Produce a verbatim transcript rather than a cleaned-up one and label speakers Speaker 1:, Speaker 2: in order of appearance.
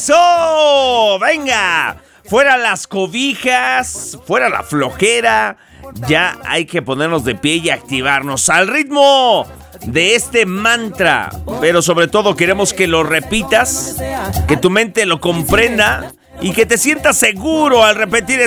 Speaker 1: ¡Eso! ¡Venga! Fuera las cobijas, fuera la flojera. Ya hay que ponernos de pie y activarnos al ritmo de este mantra. Pero sobre todo queremos que lo repitas, que tu mente lo comprenda y que te sientas seguro al repetir